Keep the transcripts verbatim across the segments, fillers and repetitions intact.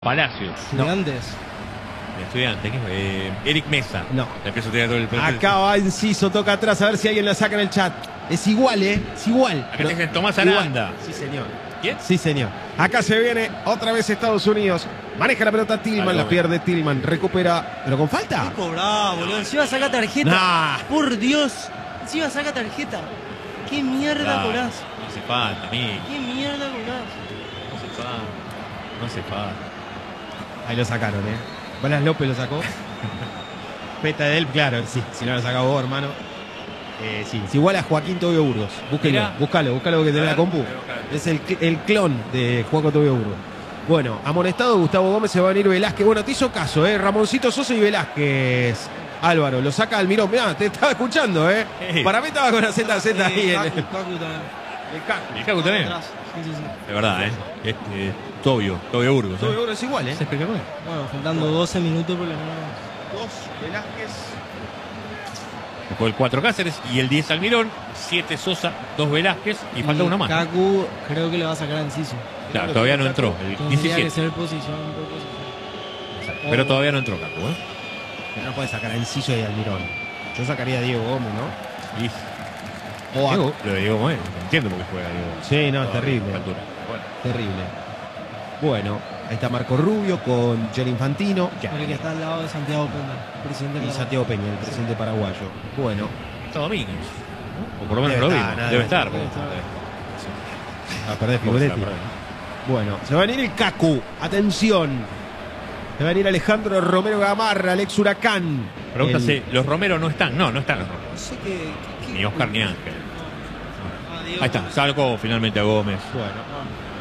Palacios. Estudiantes. No. Estudiantes, ¿qué fue? Eh, Eric Mesa. No. Le empiezo a tirar todo el Acá va Enciso, toca atrás, a ver si alguien la saca en el chat. Es igual, ¿eh? Es igual. Acá Pero te dicen Tomás igual. Aranda. Sí, señor. ¿Quién? Sí, señor. Acá se viene otra vez Estados Unidos. Maneja la pelota Tillman, Algo la bien. pierde Tillman. Recupera, pero con falta. Qué cobrado, boludo. Encima saca tarjeta. Nah. Por Dios. Encima saca tarjeta. ¿Qué mierda Claro. cobrás? No hace falta, amigo. ¿Qué mierda cobrás? No hace falta. No hace falta. Ahí lo sacaron, ¿eh? Balas López lo sacó. Peta de él, claro, sí. Si no lo sacaba vos, hermano. Eh, sí, es igual a Joaquín Tobio Burgos. Búsquelo, Mirá. búscalo, búscalo que tenés la compu. Es el, cl- el clon de Juaco Tobio Burgos. Bueno, amonestado Gustavo Gómez, se va a venir Velázquez. Bueno, te hizo caso, ¿eh? Ramoncito Sosa y Velázquez. Álvaro, lo saca Almirón. Mirá, te estaba escuchando, ¿eh? Sí. Para mí estaba con la Z Z ahí. Eh, en Kaku, el, Kaku también. el Cacu. ¿Y Cacu también? Atrás. Sí, sí, sí. De verdad, ¿eh? Este, Tobio, Tobio Burgos. ¿eh? Tobio Burgos es igual, ¿eh? Es espectacular. Bueno, faltando doce minutos por lo menos. Dos, Velázquez. Después el cuatro Cáceres y el diez Almirón, siete Sosa, dos Velázquez y falta uno más. Kaku creo que le va a sacar a Enciso. Claro, todavía no entró. El Tendría que diecisiete. ser posición por posición. Pero todavía no entró Cacu, ¿eh? Pero no puede sacar a Enciso y Almirón. Yo sacaría a Diego Gómez, ¿no? Y O a- Diego, lo de Diego Gómez, entiendo por qué juega Diego. Sí, no, es Todavía, terrible. a esta altura. Bueno, Terrible. Bueno, ahí está Marco Rubio con Gianni Infantino El que está al lado de Santiago Peña, presidente y de la Santiago Peña, el presidente paraguayo. Bueno, está Domínguez, ¿no? O por lo menos Debe lo estar, vimos. nada, Debe debe estar. estar. pero- a perder ¿Cómo se la Figuretti. perdí? Bueno, se va a venir el Cacu. Atención. Se va a venir Alejandro Romero Gamarra, Alex Huracán. Pregúntase, ¿los Romero no están? No, no están los Romero. No sé qué. qué- qué- Ni Oscar ni Ángel. Ah, Diego. Ahí está, salgo finalmente a Gómez. Bueno,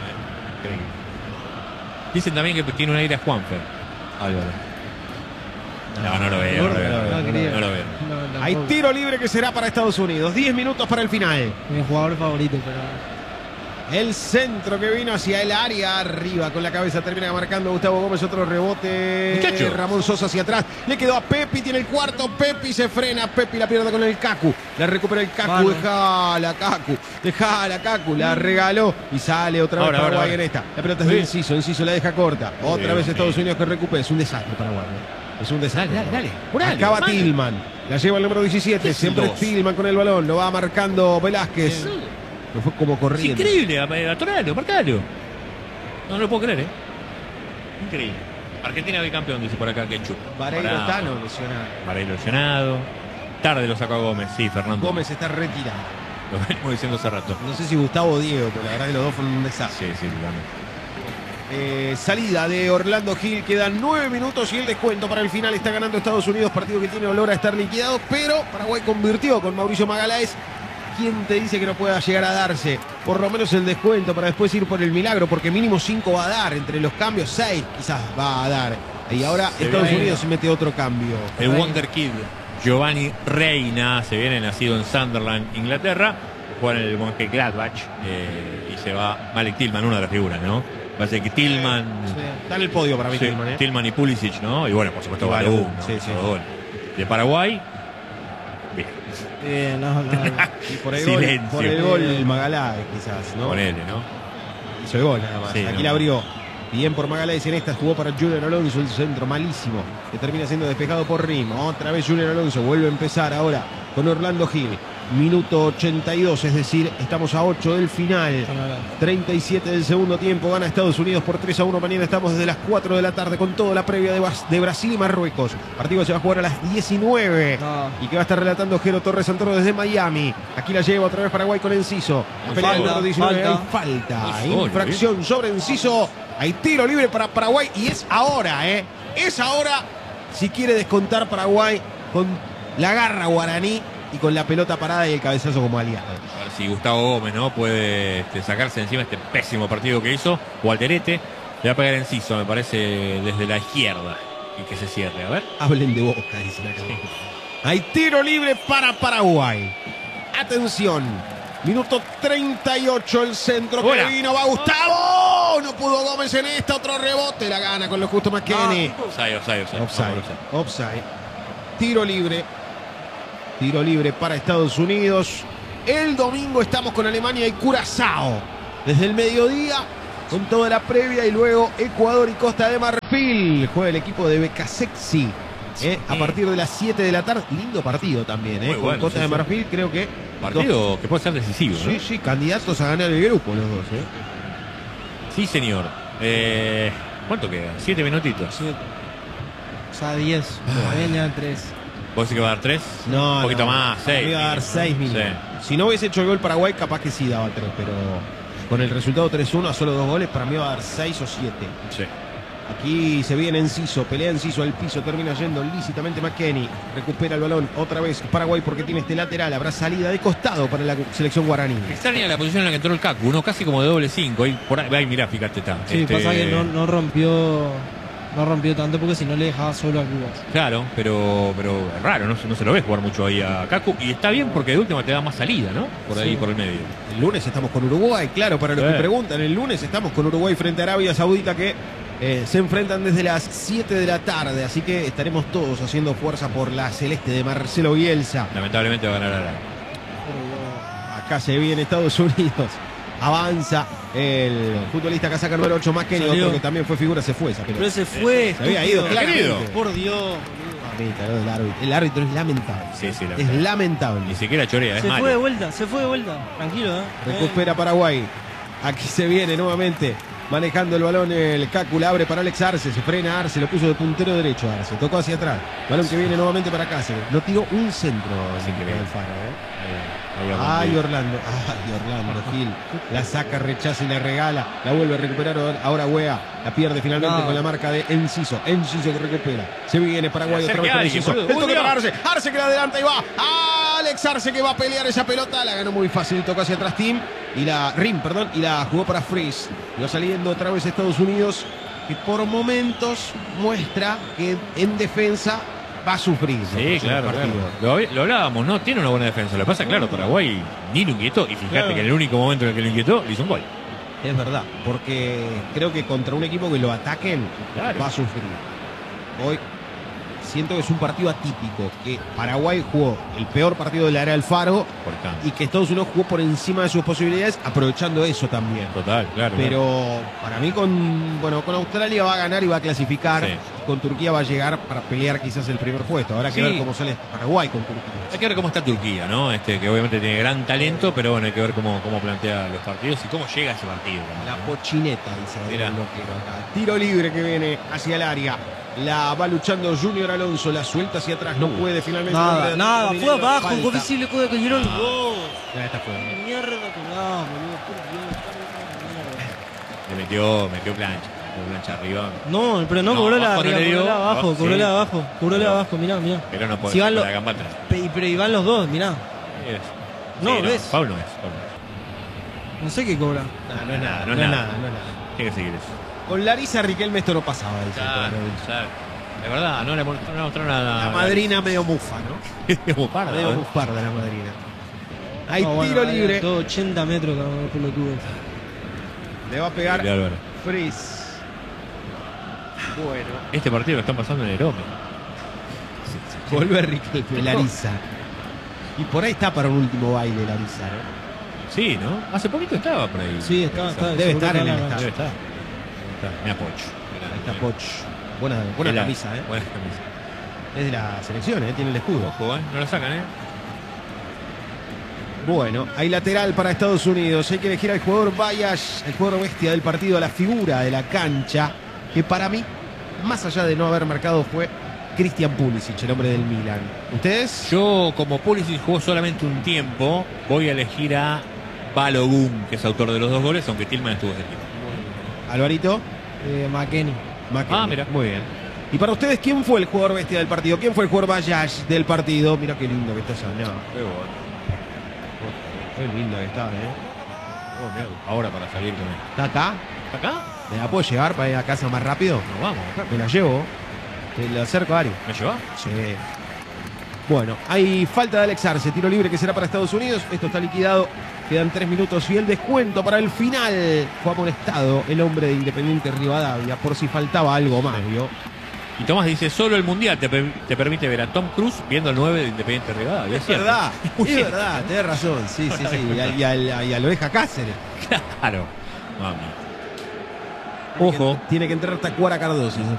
Dicen también que tiene un aire a Juanfer. Álvaro. No, no lo veo. No lo veo. No, querido. No lo veo. No, tampoco. hay tiro libre que será para Estados Unidos. diez minutos para el final. Mi jugador favorito, pero. El centro que vino hacia el área arriba con la cabeza termina marcando Gustavo Gómez, otro rebote. Muchacho. Ramón Sosa hacia atrás. Le quedó a Pepi, tiene el cuarto. Pepi se frena. Pepi la pierde con el Cacu. La recupera el Cacu. Mano. Dejala, Cacu. Dejala, Cacu. La regaló y sale otra vez Ahora, Paraguay ahora, ahora. en esta. La pelota es de Sí. Enciso. Enciso la deja corta. Otra Dios vez Estados mío. Unidos que recupera. Es un desastre Paraguay. ¿eh? Es un desastre. Dale, dale, dale. Apurale, Acaba hermano. Tillman. La lleva el número diecisiete. ¿Qué es Siempre dos? Tillman con el balón. Lo va marcando Velázquez. Lo fue como Es corriendo. increíble, atoralo, marcalo. No lo puedo creer, ¿eh? Increíble. Argentina bicampeón, dice por acá Ketchup. Vareiro Bravo. está no lesionado. Vareiro lesionado. Tarde lo sacó a Gómez, sí, Fernando. Gómez está retirado. Lo venimos diciendo hace rato. No sé si Gustavo o Diego, pero la verdad que los dos fueron un desastre. Sí, sí, totalmente. Eh, salida de Orlando Gil, quedan nueve minutos y el descuento para el final. Está ganando Estados Unidos, partido que tiene olor a estar liquidado, pero Paraguay convirtió con Mauricio Magaláes. ¿Quién te dice que no pueda llegar a darse por lo menos el descuento para después ir por el milagro? Porque mínimo cinco va a dar, entre los cambios seis quizás va a dar. Y ahora Se Estados viene. Unidos mete otro cambio. El Wonder Kid, Giovanni Reina, se viene nacido en Sunderland, Inglaterra. Juega en el Mönchengladbach eh, y se va Malek Tillman, una de las figuras, ¿no? Parece que Tillman, Está en el podio para mí, sí, Tillman, ¿eh? Tillman y Pulisic, ¿no? Y bueno, por supuesto, Y Balú, Balú, ¿no? sí, sí. Todo gol. De Paraguay, bien. Eh, no, no, no. Y por el gol, Silencio. por el gol Magaláes quizás, ¿no? Ponele, ¿no? Hizo el gol nada más. Sí, Aquí no. la abrió. Bien por Magaláes en esta, jugó para Julian Alonso, el centro malísimo, que termina siendo despejado por Rim. Otra vez Julian Alonso, vuelve a empezar ahora con Orlando Gil. Minuto ochenta y dos, es decir, estamos a ocho del final. treinta y siete del segundo tiempo, gana Estados Unidos por tres a uno. Mañana estamos desde las cuatro de la tarde con toda la previa de, Bas- de Brasil y Marruecos. Partido que se va a jugar a las diecinueve No. y que va a estar relatando Jero Torres Santoro desde Miami. Aquí la lleva otra vez Paraguay con Enciso. La pelea del Falta, número diecinueve, falta. hay falta. Ay, gol, Infracción sobre Enciso. Hay tiro libre para Paraguay y es ahora, ¿eh? Es ahora si quiere descontar Paraguay con la garra guaraní y con la pelota parada y el cabezazo como aliado. A ver si Gustavo Gómez, ¿no? Puede este, sacarse encima este pésimo partido que hizo. O Alterete. Le va a pegar Enciso, me parece, desde la izquierda. Y que se cierre, a ver. Hablen de Boca, dicen acá. Hay tiro libre para Paraguay. Atención. Minuto treinta y ocho, el centro Buena. que vino, va Gustavo. No pudo Gómez en esta, otro rebote. La gana con lo justo McKenny. Offside, offside, offside. Offside. Vamos, offside. Offside. Tiro libre. Tiro libre para Estados Unidos. El domingo estamos con Alemania y Curazao. Desde el mediodía con toda la previa y luego Ecuador y Costa de Marfil. Juega el equipo de Becasexi. Eh, a partir de las siete de la tarde. Lindo partido también, eh, Muy con bueno, Costa sí, de sí. Marfil, creo que. Partido dos- que puede ser decisivo, ¿no? Sí, sí, candidatos a ganar el grupo los dos, eh. Sí, señor. Eh, ¿Cuánto queda? Siete minutitos. Sí. O sea, diez. Todavía ya tres. ¿Vos decís que va a dar tres? No, Un poquito no, más, seis. iba a dar seis minutos. Sí. Si no hubiese hecho el gol Paraguay, capaz que sí daba tres, pero con el resultado tres uno a solo dos goles, para mí va a dar seis o siete. Sí. Aquí se viene Enciso, pelea Enciso al piso, termina yendo lícitamente McKenny, recupera el balón otra vez Paraguay porque tiene este lateral, habrá salida de costado para la selección guaraní. Extraña la posición en la que entró el Cacu, ¿no? Casi como de doble cinco. Ahí, por ahí, ahí mirá, fíjate, está. Sí, Este, pasa que no, no rompió. No rompió tanto porque si no le dejaba solo a Cuba. Claro, pero, pero es raro, ¿no? No se lo ves jugar mucho ahí a Cacu. Y está bien porque de última te da más salida, ¿no? Por ahí, Sí. por el medio. El lunes estamos con Uruguay, claro, para los Sí. que preguntan, el lunes estamos con Uruguay frente a Arabia Saudita que eh, se enfrentan desde las siete de la tarde, así que estaremos todos haciendo fuerza por la celeste de Marcelo Bielsa. Lamentablemente va a ganar Arabia. Acá se viene Estados Unidos. Avanza el futbolista casaca número ocho, McKenny, Salió. otro que también fue figura, se fue esa pelota. Pero se fue. Se había ido, estúpido. claramente. Por Dios. Mamita, ¿no? El árbitro. El árbitro es lamentable. Sí, sí, Es lamentable. lamentable. Ni siquiera chorea, es Se malo. fue de vuelta, se fue de vuelta. Tranquilo, ¿eh? Recupera Paraguay. Aquí se viene nuevamente. Manejando el balón el Cacu, la abre para Alex Arce, se frena Arce, lo puso de puntero derecho Arce, tocó hacia atrás, balón que viene nuevamente para Cáceres, no tiró un centro increíble. Alfaro, ¿eh? Ahí va Ay, Montiel. Orlando, ay, Orlando, Gil, la saca, rechaza y la regala, la vuelve a recuperar ahora Wea, la pierde finalmente No. con la marca de Enciso, Enciso que recupera, se viene Paraguay Se otra vez acerca con alguien, Enciso, boludo. el toque Uy, para Dios. Arce, Arce que la adelanta y va, Alex Arce que va a pelear esa pelota, la ganó muy fácil, tocó hacia atrás Tim, y la Rim, perdón, y la jugó para Freeze, y va saliendo otra vez Estados Unidos, que por momentos muestra que en defensa va a sufrir. ¿no? Sí, Por claro, el claro. partido. Lo, lo hablábamos, ¿no? Tiene una buena defensa. Lo que pasa, claro, Paraguay ni lo inquietó. Y fíjate Claro. que en el único momento en el que lo inquietó, le hizo un gol. Es verdad, porque creo que contra un equipo que lo ataquen Claro. va a sufrir. Hoy siento que es un partido atípico, que Paraguay jugó el peor partido de la era Alfaro Por tanto. y que Estados Unidos jugó por encima de sus posibilidades, aprovechando eso también. Total, claro. claro. Pero para mí con bueno con Australia va a ganar y va a clasificar. Sí. Con Turquía va a llegar para pelear quizás el primer puesto. Habrá que Sí. ver cómo sale Paraguay con Turquía. Hay que ver cómo está Turquía, ¿no? Este, que obviamente tiene gran talento, pero bueno, hay que ver cómo, cómo plantea los partidos y cómo llega ese partido. La pochineta, dice Mirá. el loquero acá. Tiro libre que viene hacia el área. La va luchando Junior Alonso, la suelta hacia atrás, no puede finalmente. Nada, Hombre, nada, termina fue la abajo, falta. con visible que dieron los dos. Ya está fuera. Mierda que no, boludo, por Dios, mierda. Le metió, metió plancha, metió plancha arriba. No, pero no, No, cobró la abajo no arriba, le dio, cobró la abajo, abajo, cobró sí. la abajo, cobró la Pero- abajo, mirá, mirá. Pero no puede Si van con los- la gamba atrás. Pe- Pero y van los dos, mirá. Es- No, sí, ¿ves? Paul no es. Paul no es. No sé qué cobra. No, no es nada, No no es es nada. nada, no es nada. Tiene que seguir eso. Con Larisa Riquelme esto no pasaba, dice. Claro, claro. De verdad, no le mostró, no mostró nada. La madrina medio mufa, ¿no? Como parda, Medio ¿eh? mufarda la madrina. Hay No, bueno, tiro hay libre. todo ochenta metros cada uno por lo tuvo. Le va a pegar De Álvaro. Frizz. Bueno. Este partido lo están pasando en el Erome. Vuelve Riquelme, Larisa. Y por ahí está para un último baile Larisa, ¿no? Sí, ¿no? Hace poquito estaba por ahí. Sí, estaba, estaba. Debe seguro estar en que el estaba. estadio. Debe estar. Debe estar. Mira Poch. Ahí está Poch. Buena, buena Es la- camisa, ¿eh? Buena camisa. Es de la selección, ¿eh? Tiene el escudo. Ojo, ¿eh? No lo sacan, ¿eh? Bueno, hay lateral para Estados Unidos. Hay que elegir al jugador Bayash, el jugador bestia del partido, la figura de la cancha, que para mí, más allá de no haber marcado, fue Christian Pulisic, el hombre del Milan. ¿Ustedes? Yo, como Pulisic jugó solamente un tiempo, voy a elegir a Balogun, que es autor de los dos goles, aunque Tillman estuvo cerquita. Alvarito. Eh, McKenny. McKennie. Ah, mira. Muy bien. Y para ustedes, ¿quién fue el jugador bestia del partido? ¿Quién fue el jugador Bayash del partido? Mira qué lindo que está esa. No, qué lindo que está, ¿eh? Oh, mirá, ahora para salir con él. ¿Está acá? ¿Está acá? ¿Me la puedo llevar para ir a casa más rápido? Nos vamos. acá. Me la llevo. Te la acerco a Ari. ¿Me lleva? Sí. Bueno, hay falta de Alex Arce, tiro libre que será para Estados Unidos. Esto está liquidado. Quedan tres minutos y el descuento para el final. Fue amonestado el hombre de Independiente Rivadavia por si faltaba algo más, ¿vio? Y Tomás dice, solo el Mundial te, per- te permite ver a Tom Cruise viendo el nueve de Independiente Rivadavia. Es verdad, Muy es bien. verdad, tenés razón. Sí, sí, sí. Y a, y a- y a la oveja Cáceres. Claro. Mami. Ojo. Tiene que entrar Tacuara Cardoso.